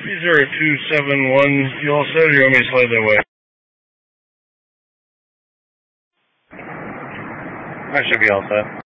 30271, you all set or you want me to slide that way? I should be all set.